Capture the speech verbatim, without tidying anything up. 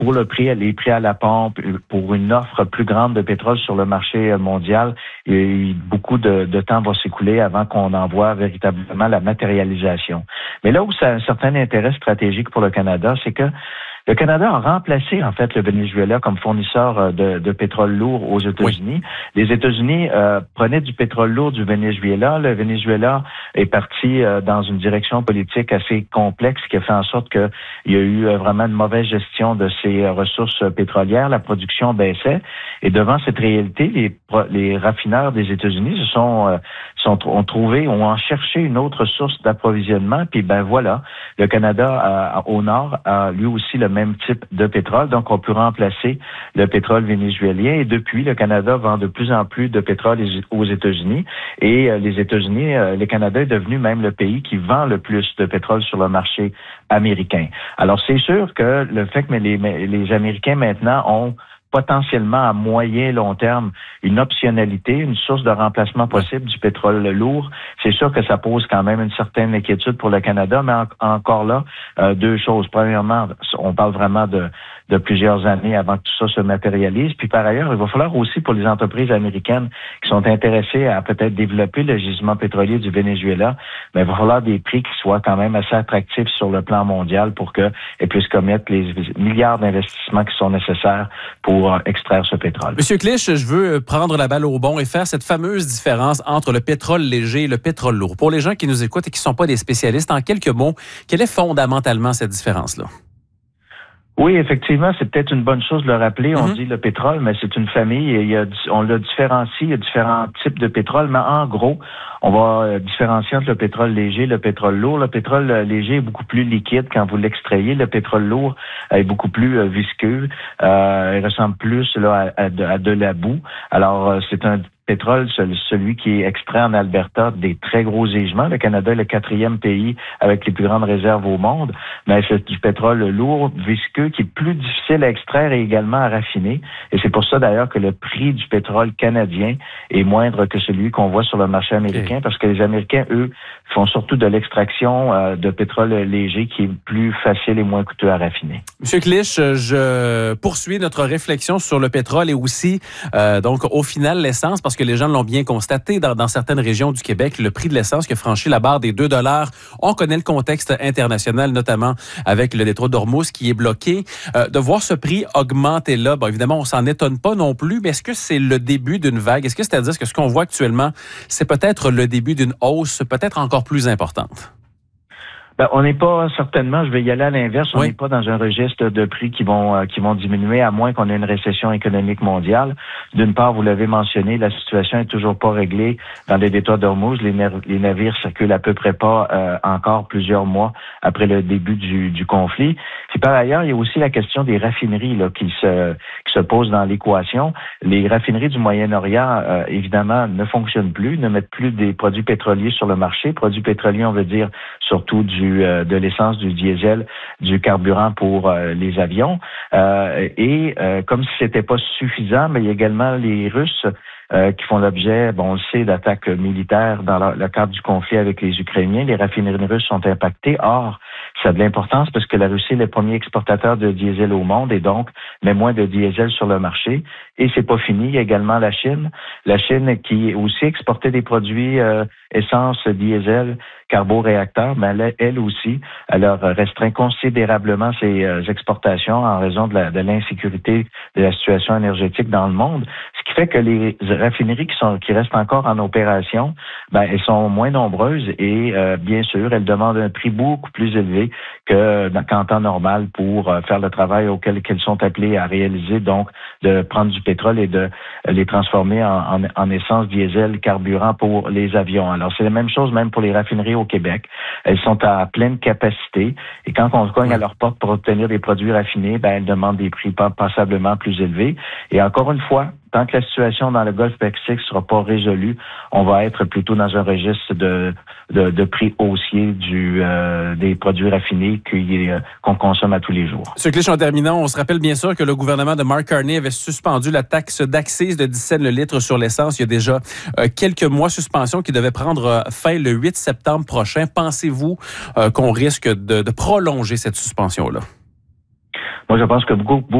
pour le prix, les prix à la pompe, pour une offre plus grande de pétrole sur le marché mondial, et beaucoup de, de temps va s'écouler avant qu'on en voit véritablement la matérialisation. Mais là où ça a un certain intérêt stratégique pour le Canada, c'est que le Canada a remplacé, en fait, le Venezuela comme fournisseur de, de pétrole lourd aux États-Unis. Oui. Les États-Unis euh, prenaient du pétrole lourd du Venezuela. Le Venezuela est parti euh, dans une direction politique assez complexe qui a fait en sorte qu'il y a eu euh, vraiment une mauvaise gestion de ses euh, ressources pétrolières. La production baissait. Et devant cette réalité, les, les raffineurs des États-Unis se sont, euh, sont ont trouvé, ont en cherché une autre source d'approvisionnement. Puis ben voilà, le Canada euh, au nord a lui aussi le même type de pétrole, donc on peut remplacer le pétrole vénézuélien et depuis, le Canada vend de plus en plus de pétrole aux États-Unis et euh, les États-Unis, euh, le Canada est devenu même le pays qui vend le plus de pétrole sur le marché américain. Alors c'est sûr que le fait que les, les Américains maintenant ont potentiellement à moyen et long terme une optionnalité, une source de remplacement possible du pétrole lourd. C'est sûr que ça pose quand même une certaine inquiétude pour le Canada, mais en, encore là, euh, deux choses. Premièrement, on parle vraiment de, de plusieurs années avant que tout ça se matérialise. Puis par ailleurs, il va falloir aussi pour les entreprises américaines qui sont intéressées à peut-être développer le gisement pétrolier du Venezuela, mais il va falloir des prix qui soient quand même assez attractifs sur le plan mondial pour qu'elles puissent commettre les milliards d'investissements qui sont nécessaires pour extraire ce pétrole. Monsieur Clich, je veux prendre la balle au bon et faire cette fameuse différence entre le pétrole léger et le pétrole lourd. Pour les gens qui nous écoutent et qui ne sont pas des spécialistes, en quelques mots, quelle est fondamentalement cette différence-là? Oui, effectivement, c'est peut-être une bonne chose de le rappeler. On Mm-hmm. dit le pétrole, mais c'est une famille et il y a, on l'a différencié, il y a différents types de pétrole, mais en gros, on va différencier entre le pétrole léger et le pétrole lourd. Le pétrole léger est beaucoup plus liquide quand vous l'extrayez. Le pétrole lourd est beaucoup plus euh, visqueux. Euh, il ressemble plus là, à, à, de, à de la boue. Alors, c'est un pétrole, celui qui est extrait en Alberta, des très gros gisements. Le Canada est le quatrième pays avec les plus grandes réserves au monde, mais c'est du pétrole lourd, visqueux, qui est plus difficile à extraire et également à raffiner. Et c'est pour ça d'ailleurs que le prix du pétrole canadien est moindre que celui qu'on voit sur le marché américain, okay. Parce que les Américains, eux, font surtout de l'extraction euh, de pétrole léger qui est plus facile et moins coûteux à raffiner. Monsieur Clich, je poursuis notre réflexion sur le pétrole et aussi, euh, donc, au final, l'essence, parce que les gens l'ont bien constaté, dans, dans certaines régions du Québec, le prix de l'essence qui a franchi la barre des deux dollars. On connaît le contexte international, notamment avec le détroit d'Ormuz qui est bloqué. Euh, de voir ce prix augmenter là, bon, évidemment, on s'en étonne pas non plus, mais est-ce que c'est le début d'une vague? Est-ce que c'est-à-dire que ce qu'on voit actuellement, c'est peut-être le début d'une hausse peut-être encore plus importante? Ben, on n'est pas certainement, je vais y aller à l'inverse, on oui. n'est pas dans un registre de prix qui vont euh, qui vont diminuer à moins qu'on ait une récession économique mondiale. D'une part, vous l'avez mentionné, la situation est toujours pas réglée dans les détroits d'Ormuz. Les, nav- les navires circulent à peu près pas euh, encore plusieurs mois après le début du, du conflit. Puis par ailleurs, il y a aussi la question des raffineries là, qui se qui se pose dans l'équation. Les raffineries du Moyen-Orient, euh, évidemment, ne fonctionnent plus, ne mettent plus des produits pétroliers sur le marché. Produits pétroliers, on veut dire surtout du de l'essence, du diesel, du carburant pour euh, les avions. Euh, et euh, comme si c'était pas suffisant, mais il y a également les Russes euh, qui font l'objet, bon, on le sait, d'attaques militaires dans le, le cadre du conflit avec les Ukrainiens. Les raffineries russes sont impactées. Or, ça a de l'importance parce que la Russie est le premier exportateur de diesel au monde et donc met moins de diesel sur le marché. Et c'est pas fini. Il y a également la Chine. La Chine qui aussi exportait des produits euh, essence, diesel, carboréacteurs, mais elle, elle aussi, elle a restreint considérablement ses euh, exportations en raison de, la, de l'insécurité de la situation énergétique dans le monde. Ce qui fait que les raffineries qui sont qui restent encore en opération, ben elles sont moins nombreuses et euh, bien sûr, elles demandent un prix beaucoup plus élevé que qu'en temps normal pour euh, faire le travail auquel qu'elles sont appelées à réaliser, donc de prendre du pétrole et de euh, les transformer en, en, en essence, diesel, carburant pour les avions. Alors c'est la même chose même pour les raffineries au Québec. Elles sont à pleine capacité et quand on cogne à leur porte pour obtenir des produits raffinés, ben elles demandent des prix passablement plus élevés. Et encore une fois, tant que la situation dans le Golfe Mexique ne sera pas résolue, on va être plutôt dans un registre de, de, de prix haussier du, euh, des produits raffinés euh, qu'on consomme à tous les jours. Monsieur Clich, en terminant, on se rappelle bien sûr que le gouvernement de Mark Carney avait suspendu la taxe d'accise de dix cents le litre sur l'essence il y a déjà euh, quelques mois, suspension qui devait prendre euh, fin le huit septembre prochain. Pensez-vous euh, qu'on risque de, de prolonger cette suspension-là? Moi, je pense que beaucoup,